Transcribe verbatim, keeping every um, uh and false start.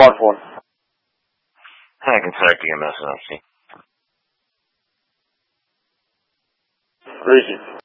smartphone. I can select E M S and I'll see. Where is it?